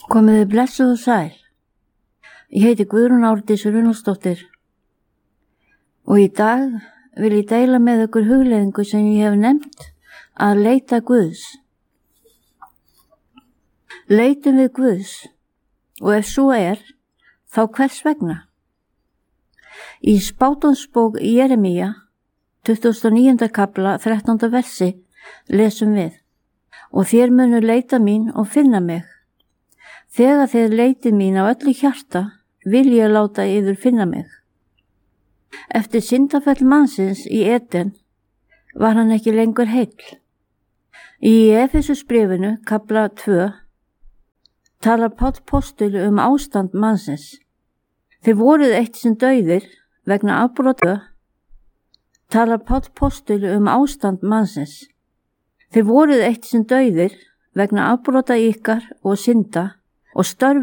Komið þið blessuð og sæl. Ég heiti Guðrún Árdís Runólfsdóttir og í dag vil ég deila með ykkur hugleiðingu sem ég hef nefnt að leita Guðs. Leitum við Guðs og ef svo þá hvers vegna? Í spádómsbók Jeremía 29. kafla 13. versi lesum við: og þér munu leita mín og finna mig. Þegar þið leitið mín á öllu hjarta, vil ég láta yður finna mig. Eftir syndafall mannsins í Eden var hann ekki lengur heill. Í Efesusbréfinu, kafla 2, talar Páll postuli ástand mannsins. Þið voruð eitt sinn dauðir vegna afbrota. Talar Páll postuli ástand mannsins. Þið voruð eitt sinn dauðir vegna afbrota ykkar og synda og störf